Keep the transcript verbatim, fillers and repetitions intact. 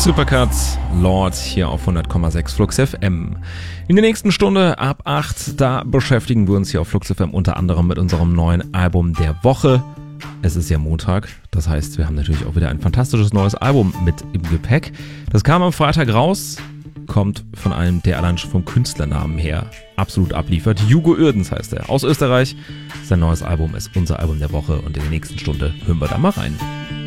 Supercuts Lord hier auf hundert Komma sechs Flux F M. In der nächsten Stunde ab acht, da beschäftigen wir uns hier auf Flux F M unter anderem mit unserem neuen Album der Woche. Es ist ja Montag, das heißt, wir haben natürlich auch wieder ein fantastisches neues Album mit im Gepäck. Das kam am Freitag raus, kommt von einem, der allein schon vom Künstlernamen her absolut abliefert. Hugo Uerdens heißt er, aus Österreich. Sein neues Album ist unser Album der Woche und in der nächsten Stunde hören wir da mal rein.